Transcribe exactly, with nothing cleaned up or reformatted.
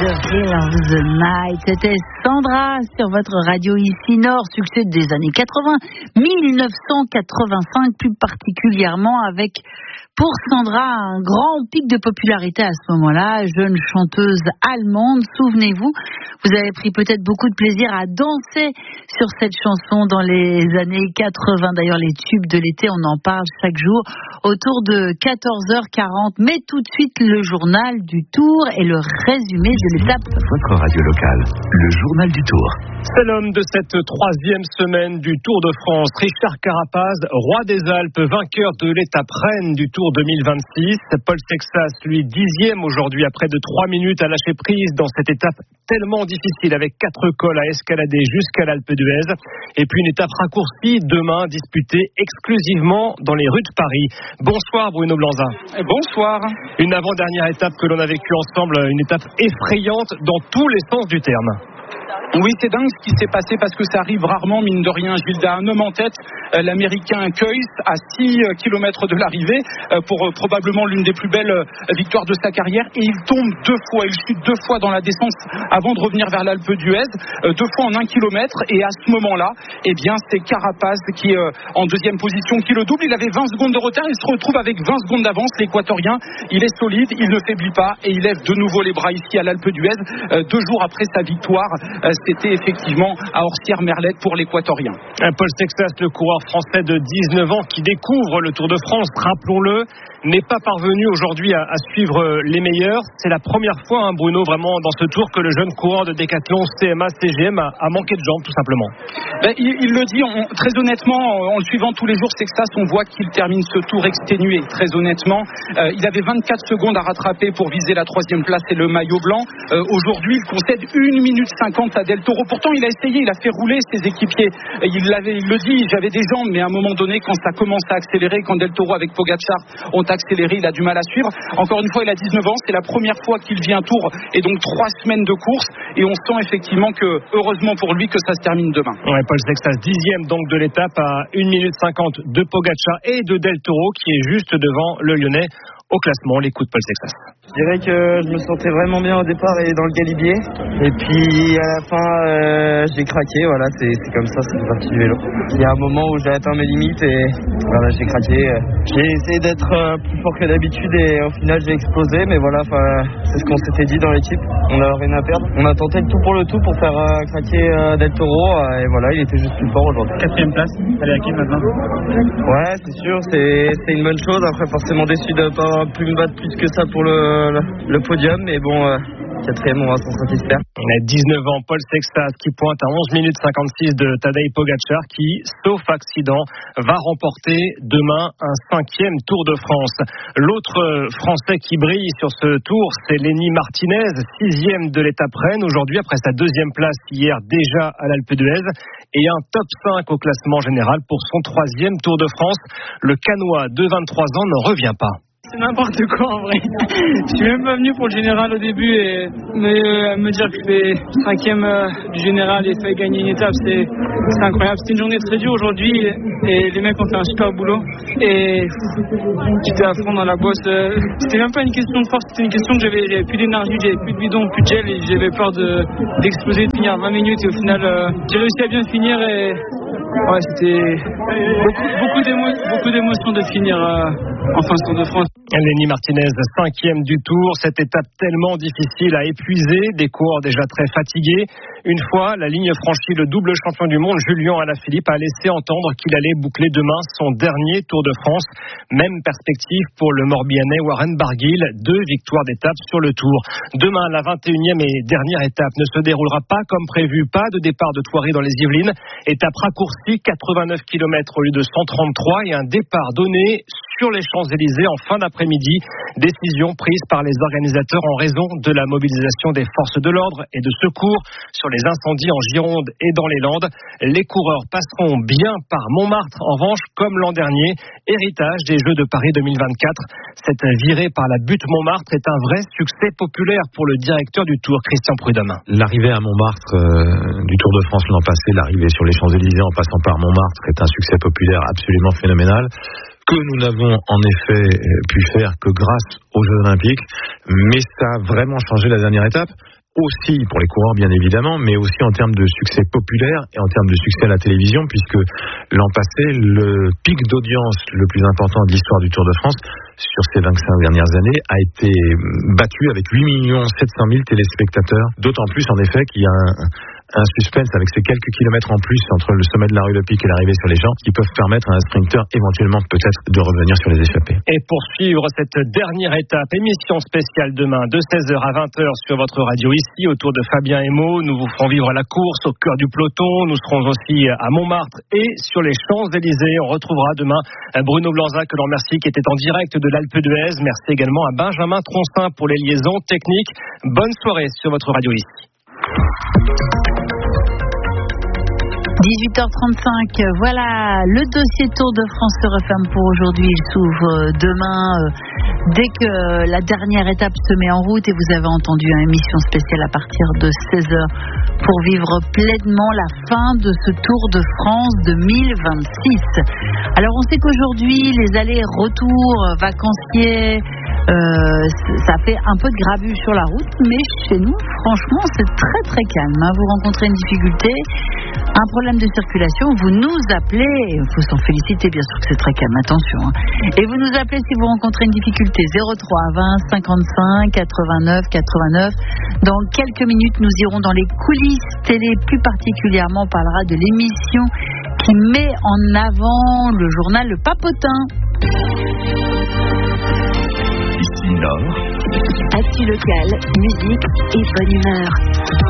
The Hill of the Night. C'était Sandra sur votre radio ici Nord, succès des années quatre-vingts, dix-neuf cent quatre-vingt-cinq plus particulièrement, avec pour Sandra un grand pic de popularité à ce moment-là, jeune chanteuse allemande. Souvenez-vous, vous avez pris peut-être beaucoup de plaisir à danser sur cette chanson dans les années quatre-vingts. D'ailleurs, les tubes de l'été, on en parle chaque jour autour de quatorze heures quarante. Mais tout de suite, le journal du Tour et le résumé de l'étape. Votre radio locale, le journal du Tour. C'est l'homme de cette troisième semaine du Tour de France, Richard Carapaz, roi des Alpes, vainqueur de l'étape reine du Tour deux mille vingt-six. Paul Sexas, lui, dixième aujourd'hui, après de trois minutes à lâcher prise dans cette étape tellement difficile, avec quatre cols à escalader jusqu'à l'Alpe d'Huez. Et puis une étape raccourcie demain, disputée exclusivement dans les rues de Paris. Bonsoir Bruno Blanza. Bonsoir. Une avant-dernière étape que l'on a vécue ensemble, une étape effrayante dans tous les sens du terme. Oui, c'est dingue ce qui s'est passé parce que ça arrive rarement, mine de rien. Gilda, un homme en tête, euh, l'américain Keuys, à six kilomètres de l'arrivée, euh, pour euh, probablement l'une des plus belles euh, victoires de sa carrière. Et il tombe deux fois, il chute deux fois dans la descente avant de revenir vers l'Alpe d'Huez, euh, deux fois en un kilomètre. Et à ce moment-là, eh bien, c'est Carapaz qui est euh, en deuxième position, qui le double. Il avait vingt secondes de retard, il se retrouve avec vingt secondes d'avance. L'Équatorien, il est solide, il ne faiblit pas et il lève de nouveau les bras ici à l'Alpe d'Huez, euh, deux jours après sa victoire. Euh, C'était effectivement à Orsières-Merlette pour l'Équatorien. Paul Sexas, le coureur français de dix-neuf ans qui découvre le Tour de France, rappelons-le, n'est pas parvenu aujourd'hui à, à suivre les meilleurs. C'est la première fois, hein, Bruno, vraiment dans ce Tour, que le jeune coureur de Décathlon, C M A, C G M, a, a manqué de jambes, tout simplement. Ben, il, il le dit, on, très honnêtement, en le suivant tous les jours, Sexas, on voit qu'il termine ce Tour exténué. Très honnêtement, euh, il avait vingt-quatre secondes à rattraper pour viser la troisième place et le maillot blanc. Euh, aujourd'hui, il concède une minute cinquante à Del Toro. Pourtant, il a essayé, il a fait rouler ses équipiers. Il, l'avait, il le dit, j'avais des jambes, mais à un moment donné, quand ça commence à accélérer, quand Del Toro avec Pogacar ont accéléré, il a du mal à suivre. Encore une fois, il a dix-neuf ans, c'est la première fois qu'il vit un Tour et donc trois semaines de course. Et on sent effectivement que, heureusement pour lui, que ça se termine demain. Ouais, Paul Sextas, dixième donc de l'étape à une minute cinquante de Pogacar et de Del Toro, qui est juste devant le Lyonnais au classement. On l'écoute, Paul Sextas. Je dirais que je me sentais vraiment bien au départ et dans le galibier. Et puis à la fin, euh, j'ai craqué. Voilà, c'est, c'est comme ça, c'est une partie du vélo. Il y a un moment où j'ai atteint mes limites et voilà, j'ai craqué. J'ai essayé d'être euh, plus fort que d'habitude et au final, j'ai explosé. Mais voilà, c'est ce qu'on s'était dit dans l'équipe. On n'a rien à perdre. On a tenté le tout pour le tout pour faire euh, craquer euh, Del Toro. Euh, et voilà, il était juste plus fort aujourd'hui. Quatrième place, allez à qui maintenant? Ouais, c'est sûr, c'est, c'est une bonne chose. Après, forcément déçu de ne pas avoir pu me battre plus que ça pour le Le, le podium, mais bon, euh, quatrième, on va s'en satisfaire. On a dix-neuf ans, Paul Sextas qui pointe à onze minutes cinquante-six de Tadej Pogacar, qui, sauf accident, va remporter demain un cinquième Tour de France. L'autre Français qui brille sur ce Tour, c'est Lenny Martinez, sixième de l'étape reine aujourd'hui, après sa deuxième place hier déjà à l'Alpe d'Huez, et un top cinq au classement général pour son troisième Tour de France. Le Canois de vingt-trois ans ne revient pas. C'est n'importe quoi en vrai. Je suis même pas venu pour le général au début, et mais euh, me dire que je fais cinquième euh, du général et fait gagner une étape, c'est, c'est incroyable. C'était une journée très dure aujourd'hui et les mecs ont fait un super boulot et j'étais à fond dans la bosse. Euh, c'était même pas une question de force, c'était une question que j'avais, j'avais plus d'énergie, j'avais plus de bidon, plus de gel et j'avais peur de, d'exploser, de finir vingt minutes et au final euh, j'ai réussi à bien finir et ouais, c'était beaucoup, beaucoup, d'émo- beaucoup d'émotions de finir euh, en fin de Tour de France. Lenny Martinez, cinquième du Tour, cette étape tellement difficile à épuiser, des coureurs déjà très fatigués. Une fois la ligne franchie, le double champion du monde, Julien Alaphilippe, a laissé entendre qu'il allait boucler demain son dernier Tour de France. Même perspective pour le Morbihanais Warren Barguil, deux victoires d'étape sur le Tour. Demain, la vingt et unième et dernière étape ne se déroulera pas comme prévu, pas de départ de Thoiry dans les Yvelines, étape raccourcie, quatre-vingt-neuf kilomètres au lieu de cent trente-trois et un départ donné sur les Champs-Élysées en fin d'après-midi. Décision prise par les organisateurs en raison de la mobilisation des forces de l'ordre et de secours sur les incendies en Gironde et dans les Landes. Les coureurs passeront bien par Montmartre, en revanche, comme l'an dernier, héritage des Jeux de Paris deux mille vingt-quatre. Cette virée par la butte Montmartre est un vrai succès populaire pour le directeur du Tour, Christian Prudhomme. L'arrivée à Montmartre euh, du Tour de France l'an passé, l'arrivée sur les Champs-Élysées en passant par Montmartre est un succès populaire absolument phénoménal, que nous n'avons en effet pu faire que grâce aux Jeux Olympiques, mais ça a vraiment changé la dernière étape. aussi pour les coureurs bien évidemment, mais aussi en termes de succès populaire et en termes de succès à la télévision, puisque l'an passé, le pic d'audience le plus important de l'histoire du Tour de France sur ces vingt-cinq dernières années a été battu avec huit millions sept cent mille téléspectateurs, d'autant plus en effet qu'il y a un, un suspense avec ces quelques kilomètres en plus entre le sommet de la rue Le Pic et l'arrivée sur les champs qui peuvent permettre à un sprinter éventuellement peut-être de revenir sur les échappées. Et pour suivre cette dernière étape, émission spéciale demain de seize heures à vingt heures sur votre radio ici autour de Fabien Emo. Nous vous ferons vivre la course au cœur du peloton. Nous serons aussi à Montmartre et sur les Champs-Élysées. On retrouvera demain Bruno Blanza, que l'on remercie, qui était en direct de l'Alpe d'Huez. Merci également à Benjamin Troncin pour les liaisons techniques. Bonne soirée sur votre radio ici. dix-huit heures trente-cinq, voilà, le dossier Tour de France se referme pour aujourd'hui. Il s'ouvre demain euh, dès que la dernière étape se met en route, et vous avez entendu une émission spéciale à partir de seize heures pour vivre pleinement la fin de ce Tour de France deux mille vingt-six. Alors on sait qu'aujourd'hui les allers-retours vacanciers, euh, ça fait un peu de grabuge sur la route, mais chez nous franchement c'est très très calme, hein. Vous rencontrez une difficulté, un problème de circulation, vous nous appelez, il faut s'en féliciter, bien sûr que c'est très calme, attention, hein. Et vous nous appelez si vous rencontrez une difficulté, zéro trois vingt cinquante-cinq quatre-vingt-neuf quatre-vingt-neuf. Dans quelques minutes, nous irons dans les coulisses télé, plus particulièrement on parlera de l'émission qui met en avant le journal Le Papotin. Ici Nord. Actu local, musique et bonne humeur.